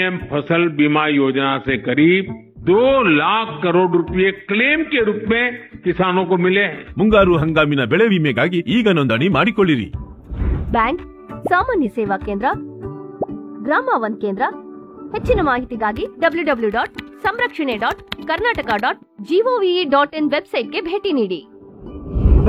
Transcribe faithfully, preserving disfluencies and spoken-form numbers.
फसल बीमा योजना से करीब दो लाख करोड़ रुपए क्लेम के रूप में किसानों को मिले हैं। ಮುಂಗಾರು ಹಂಗಾಮಿನ ಬೆಳೆ ವಿಮೆಗಾಗಿ ಈಗ ನೋಂದಣಿ ಮಾಡಿಕೊಳ್ಳಿರಿ. ಬ್ಯಾಂಕ್, ಸಾಮಾನ್ಯ ಸೇವಾ ಕೇಂದ್ರ, ಗ್ರಾಮ ಒನ್ ಕೇಂದ್ರ. ಹೆಚ್ಚಿನ ಮಾಹಿತಿಗಾಗಿ ಡಬ್ಲ್ಯೂ ಡಬ್ಲ್ಯೂ ಡಾಟ್ ಸಂರಕ್ಷಣೆ dot Karnataka dot gov dot in ವೆಬ್ಸೈಟ್ಗೆ ಭೇಟಿ ನೀಡಿ.